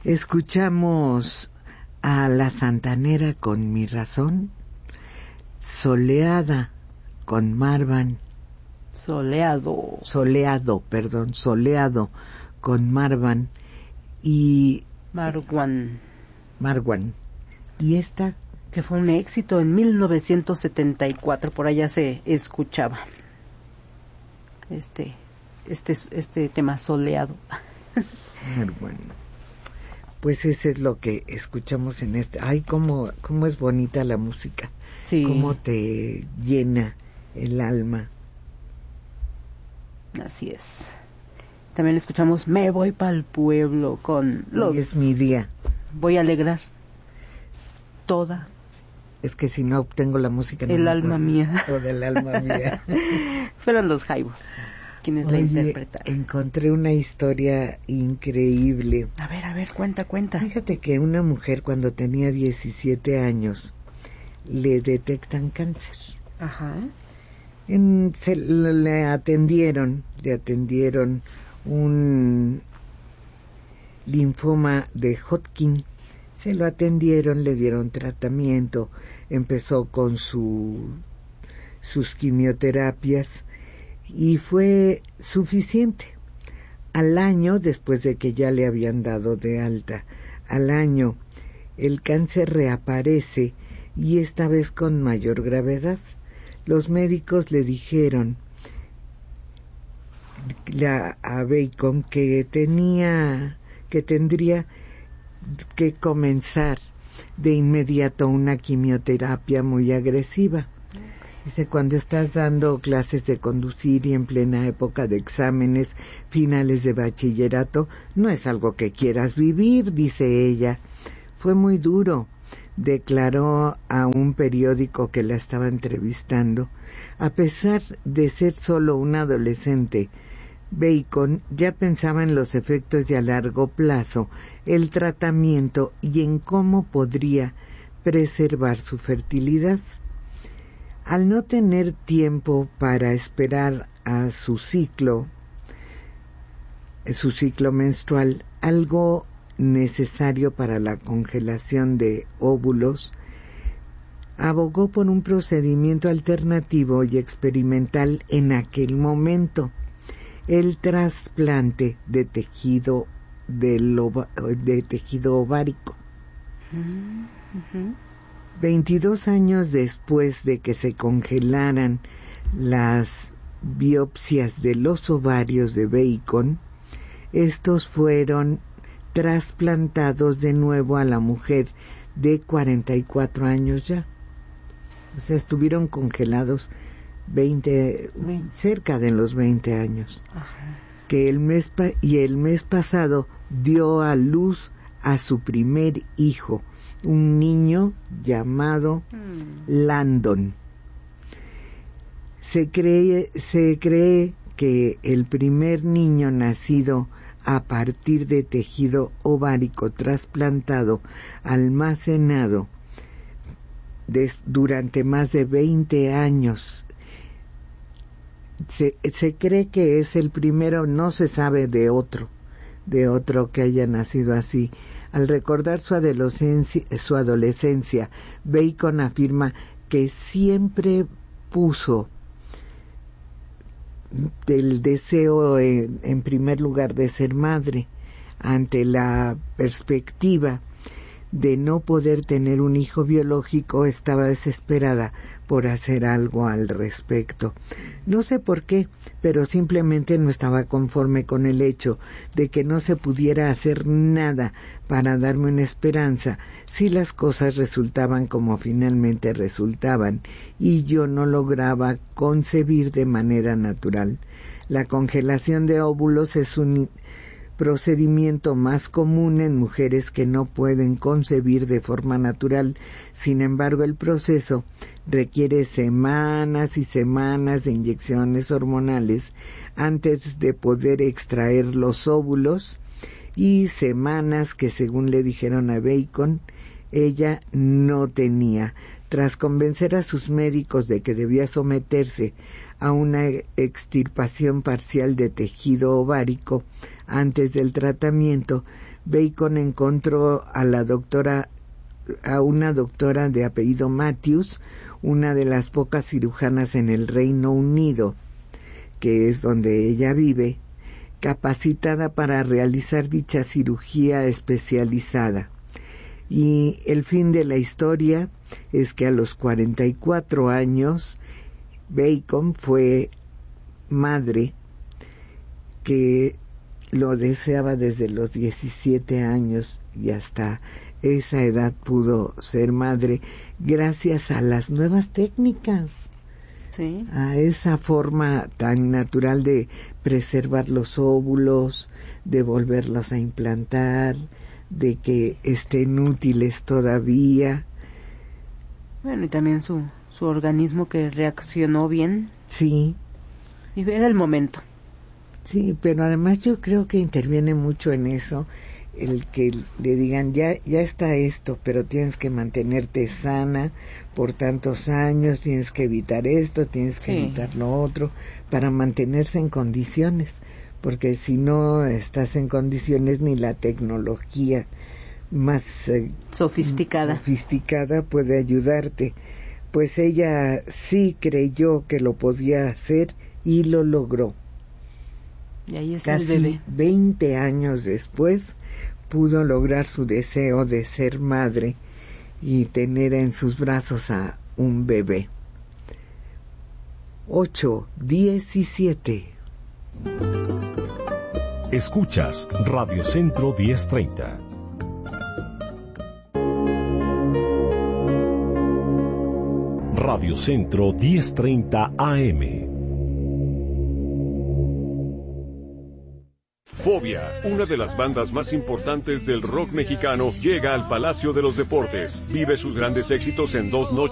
Escuchamos a La Santanera con Mi Razón, Soleada con Marwan. Soleado con Marwan y Marwan. Y esta que fue un éxito en 1974, por allá se escuchaba este tema soleado. Bueno, pues ese es lo que escuchamos en este. Ay, cómo es bonita la música. Sí. Cómo te llena el alma. Así es. También escuchamos Me voy pa'l pueblo con los... Hoy es mi día. Voy a alegrar toda. Es que si no obtengo la música... El alma mía. O del alma mía. Fueron los Jaivos quienes la interpretaron. Encontré una historia increíble. A ver, cuenta. Fíjate que una mujer cuando tenía 17 años le detectan cáncer. Ajá. Le atendieron un linfoma de Hodgkin. Se lo atendieron, le dieron tratamiento, empezó con sus quimioterapias y fue suficiente. Al año, después de que ya le habían dado de alta, al año el cáncer reaparece y esta vez con mayor gravedad. Los médicos le dijeron a Bacon que tendría que comenzar de inmediato una quimioterapia muy agresiva. Dice, cuando estás dando clases de conducir y en plena época de exámenes finales de bachillerato, no es algo que quieras vivir, dice ella. Fue muy duro, declaró a un periódico que la estaba entrevistando. A pesar de ser solo un adolescente, Bacon ya pensaba en los efectos y a largo plazo, el tratamiento y en cómo podría preservar su fertilidad. Al no tener tiempo para esperar a su ciclo menstrual, algo necesario para la congelación de óvulos, abogó por un procedimiento alternativo y experimental en aquel momento, el trasplante de tejido ovárico. 22 años después de que se congelaran las biopsias de los ovarios de Bacon, estos fueron trasplantados de nuevo a la mujer de 44 años ya. O sea, estuvieron congelados cerca de los 20 años. Ajá. Que el mes pasado dio a luz a su primer hijo, un niño llamado Landon. Se cree que el primer niño nacido a partir de tejido ovárico trasplantado almacenado durante más de 20 años. Se cree que es el primero, no se sabe de otro que haya nacido así. Al recordar su adolescencia, Bacon afirma que siempre puso el deseo en primer lugar de ser madre, ante la perspectiva de no poder tener un hijo biológico. Estaba desesperada por hacer algo al respecto. No sé por qué, pero simplemente no estaba conforme con el hecho de que no se pudiera hacer nada para darme una esperanza si las cosas resultaban como finalmente resultaban y yo no lograba concebir de manera natural. La congelación de óvulos es un procedimiento más común en mujeres que no pueden concebir de forma natural. Sin embargo, el proceso requiere semanas y semanas de inyecciones hormonales antes de poder extraer los óvulos y semanas que, según le dijeron a Bacon, ella no tenía. Tras convencer a sus médicos de que debía someterse a una extirpación parcial de tejido ovárico. Antes del tratamiento, Bacon encontró a una doctora de apellido Matthews, una de las pocas cirujanas en el Reino Unido, que es donde ella vive, capacitada para realizar dicha cirugía especializada. Y el fin de la historia es que a los 44 años Bacon fue madre, que lo deseaba desde los 17 años y hasta esa edad pudo ser madre gracias a las nuevas técnicas. Sí. A esa forma tan natural de preservar los óvulos, de volverlos a implantar, de que estén útiles todavía. Bueno, y también su organismo que reaccionó bien. Sí. Y era el momento. Sí, pero además yo creo que interviene mucho en eso el que le digan ya está esto, pero tienes que mantenerte sana por tantos años, tienes que evitar esto, tienes que evitar lo otro, para mantenerse en condiciones, porque si no estás en condiciones, ni la tecnología más sofisticada puede ayudarte. Pues ella sí creyó que lo podía hacer y lo logró. Y ahí está Casi el bebé. 20 años después pudo lograr su deseo de ser madre y tener en sus brazos a un bebé. 8:17. Escuchas Radio Centro 1030. Radio Centro 1030 AM. Fobia, una de las bandas más importantes del rock mexicano, llega al Palacio de los Deportes. Vive sus grandes éxitos en 2 noches